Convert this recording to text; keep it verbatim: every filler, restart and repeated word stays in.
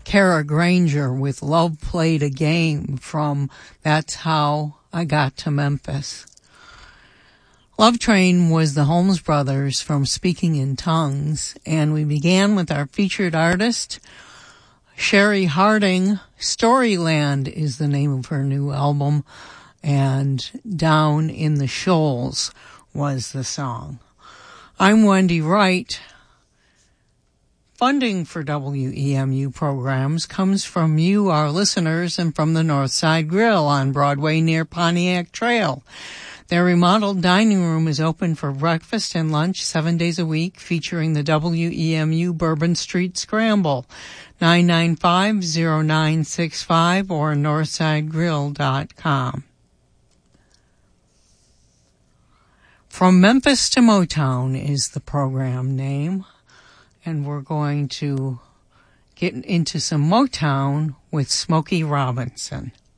Kara Granger with Love Played a Game from That's How I Got to Memphis. Love Train was the Holmes Brothers from Speaking in Tongues, and we began with our featured artist, Sherry Harding. Storyland is the name of her new album, and Down in the Shoals was the song. I'm Wendy Wright. Funding for W E M U programs comes from you, our listeners, and from the Northside Grill on Broadway near Pontiac Trail. Their remodeled dining room is open for breakfast and lunch seven days a week, featuring the W E M U Bourbon Street Scramble, nine nine five, zero nine six five or northside grill dot com. From Memphis to Motown is the program name, and we're going to get into some Motown with Smokey Robinson.